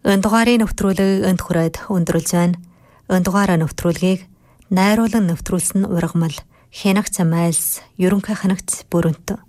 Энэ дугаарыг нэвтрүүлэг энд хүрээд өндөрлж байна. Энэ дугаараа нэвтрүүлгийг найруулан нэвтрүүлсэн ургамал Хянагт Майлс ерөнхий ханагт бүрэнт